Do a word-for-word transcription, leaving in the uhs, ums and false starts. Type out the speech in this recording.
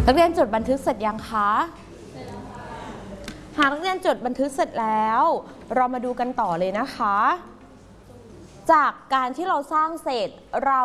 นักเรียนจดบันทึกเสร็จยังคะหากนักเรียนจดบันทึกเสร็จแล้วเรามาดูกันต่อเลยนะคะจากการที่เราสร้างเสร็จเรา